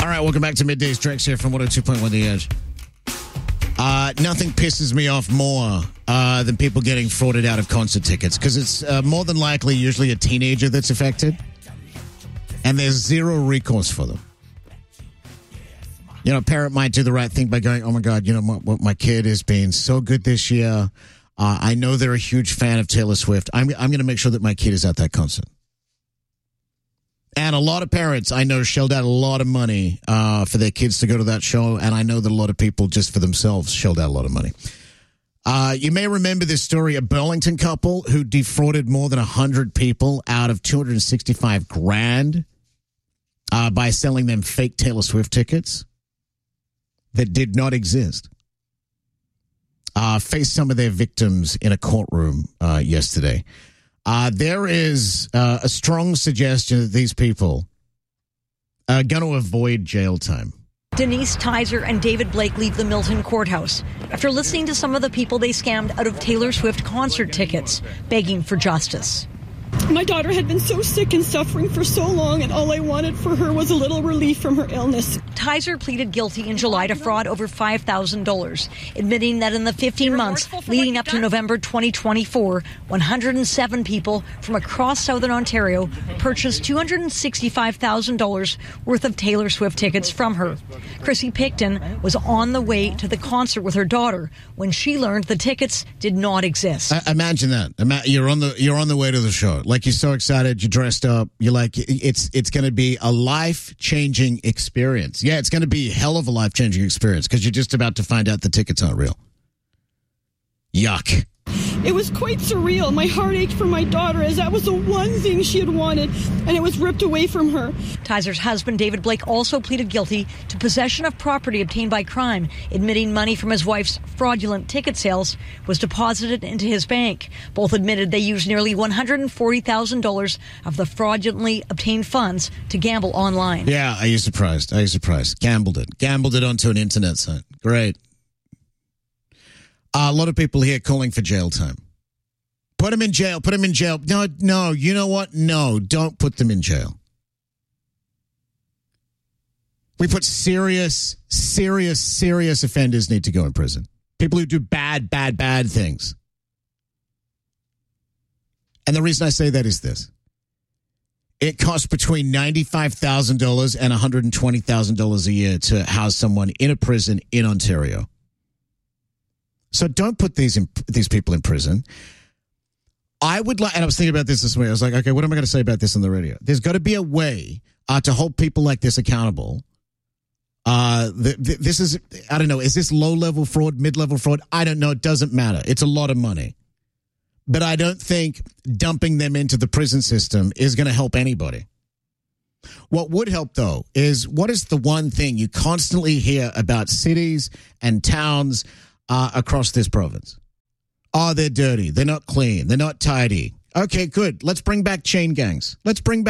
All right, welcome back to Midday's Tracks here from 102.1 The Edge. Nothing pisses me off more than people getting frauded out of concert tickets, because it's more than likely usually a teenager that's affected, and there's zero recourse for them. You know, a parent might do the right thing by going, oh my God, you know, my kid is being so good this year. I know they're a huge fan of Taylor Swift. I'm going to make sure that my kid is at that concert. And a lot of parents I know shelled out a lot of money for their kids to go to that show. And I know that a lot of people just for themselves shelled out a lot of money. You may remember this story, a Burlington couple who defrauded more than 100 people out of $265,000 by selling them fake Taylor Swift tickets that did not exist. Faced some of their victims in a courtroom yesterday. There is a strong suggestion that these people are going to avoid jail time. Denise Tizer and David Blake leave the Milton courthouse after listening to some of the people they scammed out of Taylor Swift concert tickets, begging for justice. My daughter had been so sick and suffering for so long, and all I wanted for her was a little relief from her illness. Tizer pleaded guilty in July to fraud over $5,000, admitting that in the 15 months leading up to November 2024, 107 people from across southern Ontario purchased $265,000 worth of Taylor Swift tickets from her. Chrissy Picton was on the way to the concert with her daughter when she learned the tickets did not exist. Imagine that. You're on the way to the show. Like, you're so excited, you're dressed up, you're like, it's going to be a life-changing experience. Yeah, it's going to be a hell of a life-changing experience because you're just about to find out the tickets aren't real. Yuck. It was quite surreal. My heart ached for my daughter, as that was the one thing she had wanted, and it was ripped away from her. Tizer's husband, David Blake, also pleaded guilty to possession of property obtained by crime, admitting money from his wife's fraudulent ticket sales was deposited into his bank. Both admitted they used nearly $140,000 of the fraudulently obtained funds to gamble online. Yeah, are you surprised? Gambled it onto an internet site. Great. A lot of people here calling for jail time. Put them in jail. No, you know what? No, don't put them in jail. We put serious offenders need to go in prison. People who do bad things. And the reason I say that is this. It costs between $95,000 and $120,000 a year to house someone in a prison in Ontario. So don't put these people in prison. I would like, and I was thinking about this morning. I was like, okay, what am I going to say about this on the radio? There's got to be a way to hold people like this accountable. This is, I don't know, is this low-level fraud, mid-level fraud? I don't know. It doesn't matter. It's a lot of money. But I don't think dumping them into the prison system is going to help anybody. What would help, though, is what is the one thing you constantly hear about cities and towns across this province? Oh, they're dirty. They're not clean. They're not tidy. Okay, good. Let's bring back chain gangs.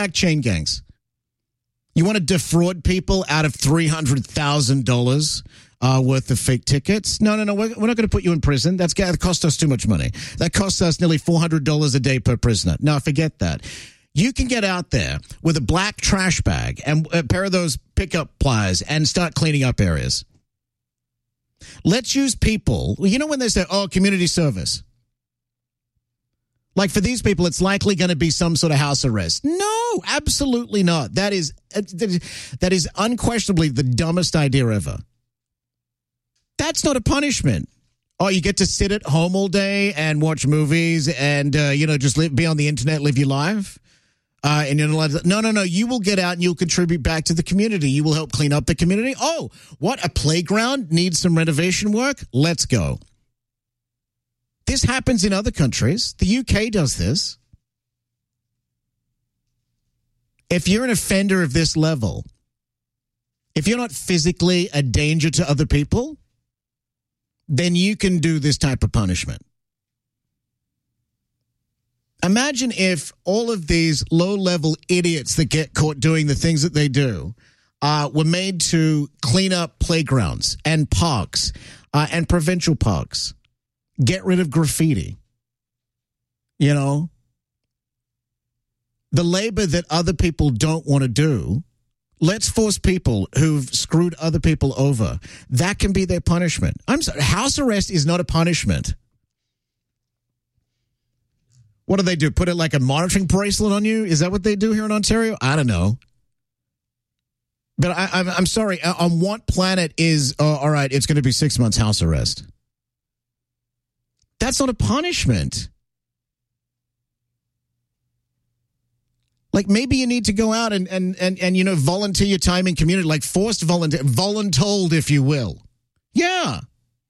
You want to defraud people out of $300,000 worth of fake tickets? No. We're not going to put you in prison. That cost us too much money. That costs us nearly $400 a day per prisoner. No, forget that. You can get out there with a black trash bag and a pair of those pickup pliers and start cleaning up areas. Let's use people, you know, when they say, oh, community service. Like, for these people, it's likely going to be some sort of house arrest. No, absolutely not. That is unquestionably the dumbest idea ever. That's not a punishment. Oh, you get to sit at home all day and watch movies and, just be on the internet, live your life? And you're not allowed to, no. You will get out and you'll contribute back to the community. You will help clean up the community. Oh, what? A playground needs some renovation work? Let's go. This happens in other countries. The UK does this. If you're an offender of this level, if you're not physically a danger to other people, then you can do this type of punishment. Imagine if all of these low-level idiots that get caught doing the things that they do were made to clean up playgrounds and parks and provincial parks, get rid of graffiti. You know, the labor that other people don't want to do, Let's force people who've screwed other people over. That can be their punishment. I'm sorry, house arrest is not a punishment. What do they do? Put it like a monitoring bracelet on you? Is that what they do here in Ontario? I don't know. But I'm sorry. On what planet is, all right, it's going to be 6 months house arrest? That's not a punishment. Like, maybe you need to go out and volunteer your time in community, like forced volunteer, voluntold, if you will. Yeah.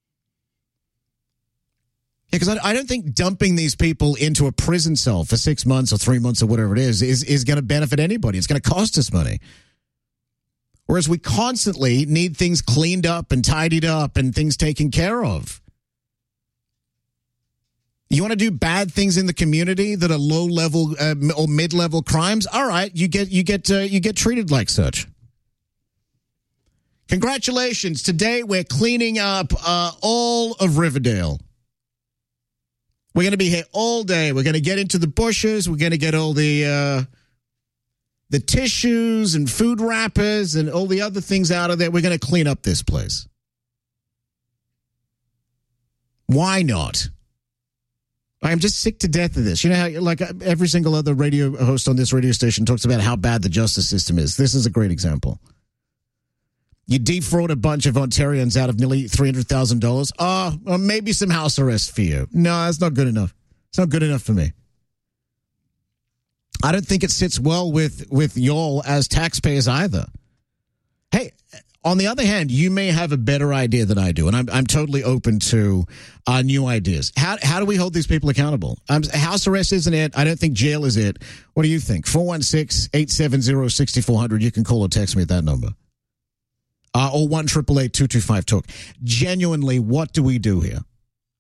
Because I don't think dumping these people into a prison cell for 6 months or 3 months or whatever it is going to benefit anybody. It's going to cost us money. Whereas we constantly need things cleaned up and tidied up and things taken care of. You want to do bad things in the community that are low-level or mid-level crimes? All right, you get treated like such. Congratulations! Today we're cleaning up all of Riverdale. We're going to be here all day. We're going to get into the bushes. We're going to get all the tissues and food wrappers and all the other things out of there. We're going to clean up this place. Why not? I'm just sick to death of this. You know how, like, every single other radio host on this radio station talks about how bad the justice system is. This is a great example. You defraud a bunch of Ontarians out of nearly $300,000. Oh, maybe some house arrest for you. No, that's not good enough. It's not good enough for me. I don't think it sits well with y'all as taxpayers either. Hey, on the other hand, you may have a better idea than I do, and I'm totally open to new ideas. How do we hold these people accountable? House arrest isn't it. I don't think jail is it. What do you think? 416-870-6400. You can call or text me at that number. Or 1-888-225-TALK. Genuinely, what do we do here?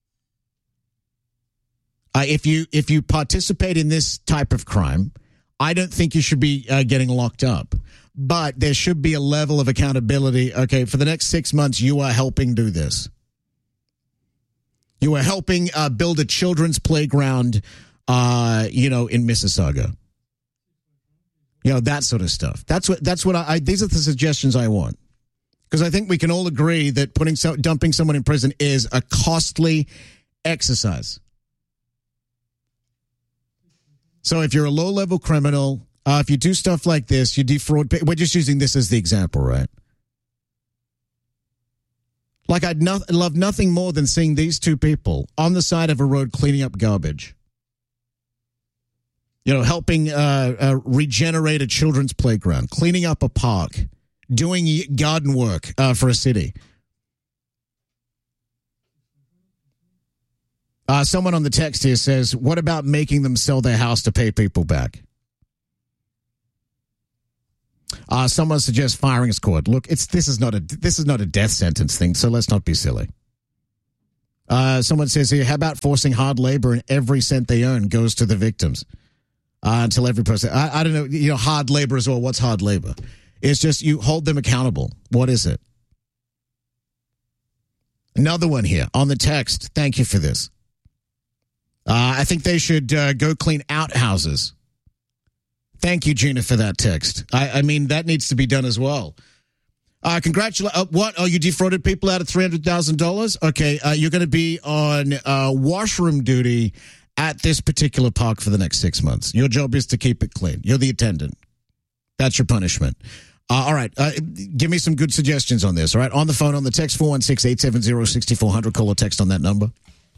If you participate in this type of crime, I don't think you should be getting locked up. But there should be a level of accountability. Okay, for the next 6 months, you are helping do this. You are helping build a children's playground, in Mississauga. That sort of stuff. That's what these are the suggestions I want. Because I think we can all agree that dumping someone in prison is a costly exercise. So if you're a low-level criminal, if you do stuff like this, you defraud. We're just using this as the example, right? Like, I'd love nothing more than seeing these two people on the side of a road cleaning up garbage. Helping regenerate a children's playground, cleaning up a park, doing garden work for a city. Someone on the text here says, what about making them sell their house to pay people back? Someone suggests firing squad. Look, this is not a death sentence thing, so let's not be silly. Someone says here, how about forcing hard labor and every cent they earn goes to the victims until every person. I don't know. Hard labor as well. What's hard labor? It's just you hold them accountable. What is it? Another one here on the text. Thank you for this. I think they should go clean outhouses. Thank you, Gina, for that text. I mean, that needs to be done as well. What? Oh, you defrauded people out of $300,000? Okay, you're going to be on washroom duty at this particular park for the next 6 months. Your job is to keep it clean. You're the attendant. That's your punishment. All right, give me some good suggestions on this, all right? On the phone, on the text, 416-870-6400. Call or text on that number.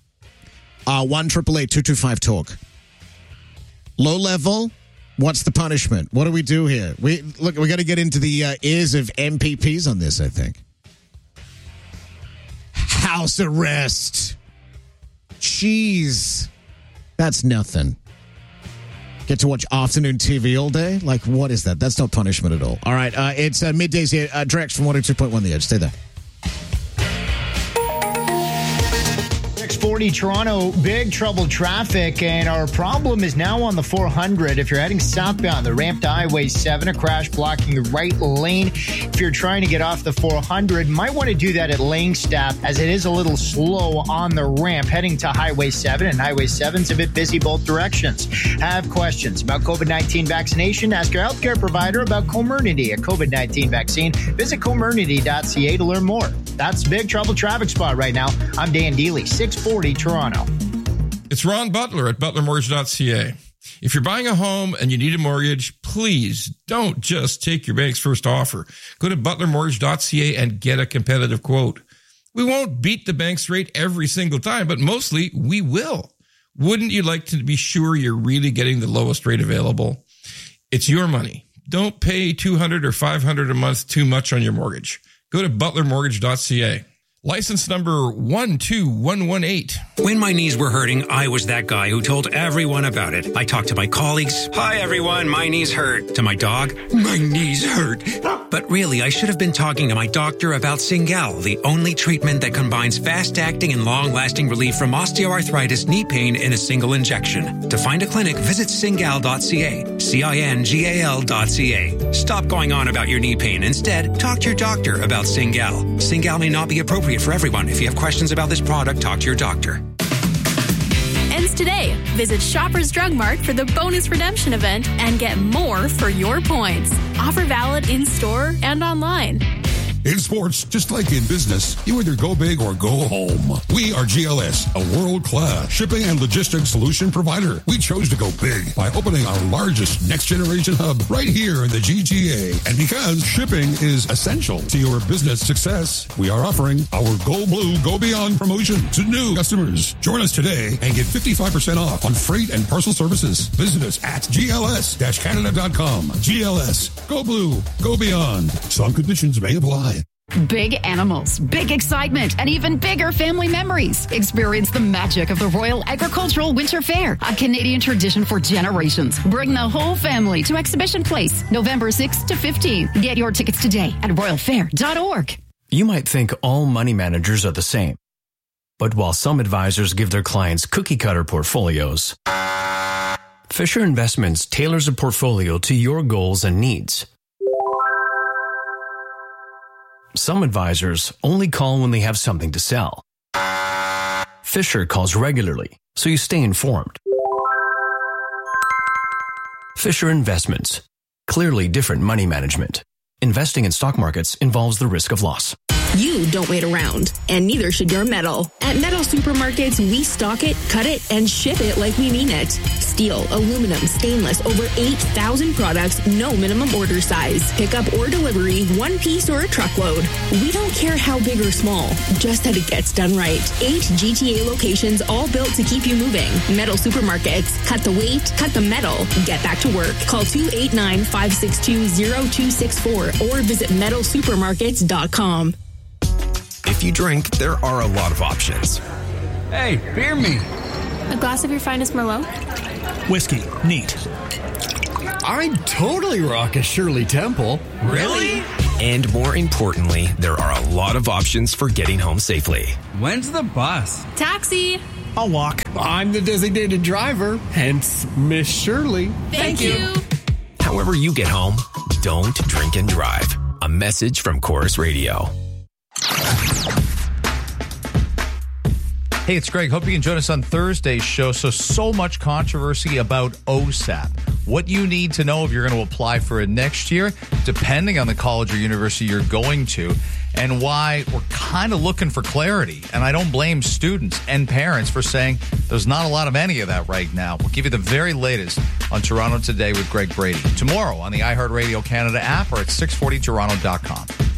1-888-225-TALK. Low level, what's the punishment? What do we do here? We're going to get into the ears of MPPs on this, I think. House arrest. Jeez. That's nothing. Get to watch afternoon TV all day? Like, what is that? That's not punishment at all. All right, it's middays here. Drex from 102.1 The Edge. Stay there. Next 40 640 Toronto, big trouble traffic, and our problem is now on the 400. If you're heading southbound, the ramp to Highway 7, a crash blocking the right lane. If you're trying to get off the 400, might want to do that at Langstaff, as it is a little slow on the ramp heading to Highway 7, and Highway 7's a bit busy both directions. Have questions about COVID-19 vaccination? Ask your healthcare provider about Comirnaty, a COVID-19 vaccine. Visit comirnaty.ca to learn more. That's Big Trouble Traffic Spot right now. I'm Dan Deely, 640 Toronto. It's Ron Butler at butlermortgage.ca. If you're buying a home and you need a mortgage, please don't just take your bank's first offer. Go to butlermortgage.ca and get a competitive quote. We won't beat the bank's rate every single time, but mostly we will. Wouldn't you like to be sure you're really getting the lowest rate available? It's your money. Don't pay $200 or $500 a month too much on your mortgage. Go to butlermortgage.ca. License number 12118. When my knees were hurting, I was that guy who told everyone about it. I talked to my colleagues. Hi, everyone. My knees hurt. To my dog. My knees hurt. But really, I should have been talking to my doctor about Cingal, the only treatment that combines fast-acting and long-lasting relief from osteoarthritis knee pain in a single injection. To find a clinic, visit cingal.ca. CINGAL.ca. Stop going on about your knee pain. Instead, talk to your doctor about Cingal. Cingal may not be appropriate for everyone. If you have questions about this product, talk to your doctor. Ends today. Visit Shoppers Drug Mart for the bonus redemption event and get more for your points. Offer valid in-store and online. In sports, just like in business, you either go big or go home. We are GLS, a world-class shipping and logistics solution provider. We chose to go big by opening our largest next-generation hub right here in the GTA. And because shipping is essential to your business success, we are offering our Go Blue, Go Beyond promotion to new customers. Join us today and get 55% off on freight and parcel services. Visit us at gls-canada.com. GLS, Go Blue, Go Beyond. Some conditions may apply. Big animals, big excitement, and even bigger family memories. Experience the magic of the Royal Agricultural Winter Fair, a Canadian tradition for generations. Bring the whole family to Exhibition Place, November 6th to 15th. Get your tickets today at royalfair.org. You might think all money managers are the same. But while some advisors give their clients cookie-cutter portfolios, Fisher Investments tailors a portfolio to your goals and needs. Some advisors only call when they have something to sell. Fisher calls regularly, so you stay informed. Fisher Investments. Clearly different money management. Investing in stock markets involves the risk of loss. You don't wait around, and neither should your metal. At Metal Supermarkets, we stock it, cut it, and ship it like we mean it. Steel, aluminum, stainless, over 8,000 products, no minimum order size. Pickup or delivery, one piece or a truckload. We don't care how big or small, just that it gets done right. 8 GTA locations, all built to keep you moving. Metal Supermarkets. Cut the weight, cut the metal, get back to work. Call 289-562-0264 or visit metalsupermarkets.com. If you drink, there are a lot of options. Hey, beer me. A glass of your finest Merlot? Whiskey. Neat. I'd totally rock a Shirley Temple. Really? And more importantly, there are a lot of options for getting home safely. When's the bus? Taxi. I'll walk. I'm the designated driver, hence Miss Shirley. Thank you. However you get home, don't drink and drive. A message from Chorus Radio. Hey, it's Greg. Hope you can join us on Thursday's show. So much controversy about OSAP. What you need to know if you're going to apply for it next year, depending on the college or university you're going to, and why we're kind of looking for clarity. And I don't blame students and parents for saying there's not a lot of any of that right now. We'll give you the very latest on Toronto Today with Greg Brady tomorrow on the iHeartRadio Canada app or at 640toronto.com.